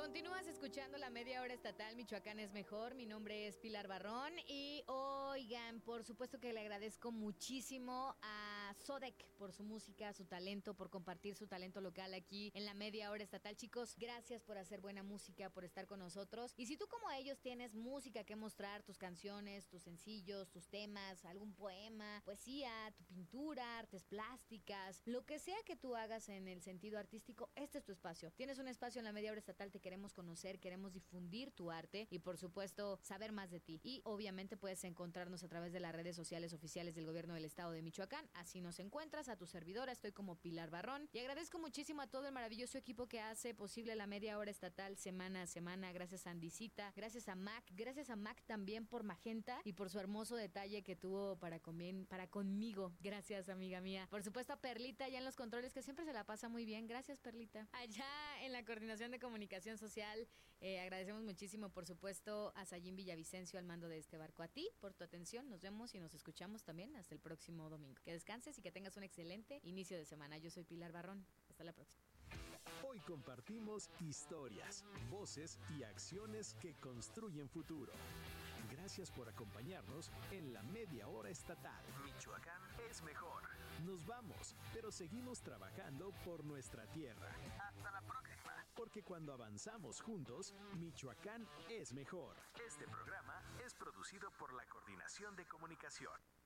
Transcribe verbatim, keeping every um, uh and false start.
Continúas escuchando la media hora estatal Michoacán es mejor. Mi nombre es Pilar Barrón y oigan, por supuesto que le agradezco muchísimo a Sodec por su música, su talento, por compartir su talento local aquí en la media hora estatal. Chicos, gracias por hacer buena música, por estar con nosotros. Y si tú como ellos tienes música que mostrar, tus canciones, tus sencillos, tus temas, algún poema, poesía, tu pintura, artes plásticas, lo que sea que tú hagas en el sentido artístico, este es tu espacio. Tienes un espacio en la media hora estatal, te queremos conocer, queremos difundir tu arte y por supuesto saber más de ti. Y obviamente puedes encontrarnos a través de las redes sociales oficiales del gobierno del estado de Michoacán. Así nos encuentras, a tu servidora, estoy como Pilar Barrón. Y agradezco muchísimo a todo el maravilloso equipo que hace posible la media hora estatal semana a semana. Gracias a Andicita, gracias a Mac, gracias a Mac también por Magenta y por su hermoso detalle que tuvo para, comi- para conmigo. Gracias, amiga mía. Por supuesto a Perlita allá en los controles, que siempre se la pasa muy bien. Gracias, Perlita. Allá en la coordinación de comunicación social, eh, agradecemos muchísimo, por supuesto, a Sayín Villavicencio al mando de este barco. A ti por tu atención, nos vemos y nos escuchamos también hasta el próximo domingo. Que descanses y que tengas un excelente inicio de semana. Yo soy Pilar Barrón, hasta la próxima. Hoy compartimos historias, voces y acciones que construyen futuro. Gracias por acompañarnos en la media hora estatal. Michoacán es mejor. Nos vamos, pero seguimos trabajando por nuestra tierra. Hasta la próxima. Porque cuando avanzamos juntos, Michoacán es mejor. Este programa es producido por la Coordinación de Comunicación.